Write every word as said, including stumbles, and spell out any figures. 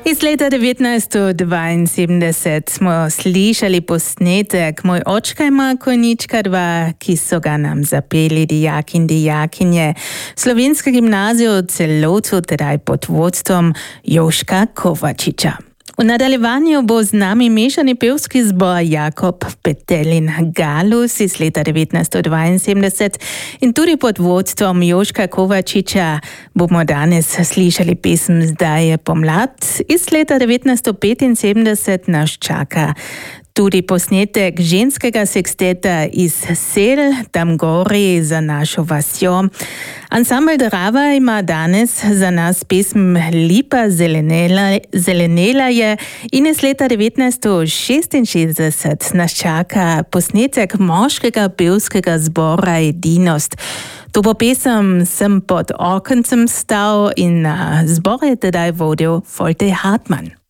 Iz leta devetnajststo dvainsedemdeset smo slišali posnetek Moj očka ima konjička dva, ki so ga nam zapeli dijaki in dijakinje Slovenske gimnazije v Celovcu, tedaj pod vodstvom Joška Kovačiča. V nadaljevanju bo z nami mešani pevski zbor Jakob Petelin Galus iz leta devetnajststo dvainsedemdeset in tudi pod vodstvom Joška Kovačiča bomo danes slišali pesem Zdaj je pomlad. Iz leta devetnajststo petinsedemdeset nas čaka tudi posnetek ženskega seksteta iz Sel, tam gori za našo vasjo. Ansambel Drava ima danes za nas pesem Lipa zelenela, zelenela je in iz leta devetnajststo šestinšestdeset nas čaka posnetek moškega pevskega zbora Edinost. To bo pesem Sem pod okencem stal in zbor je tedaj vodil Volte Hartmann.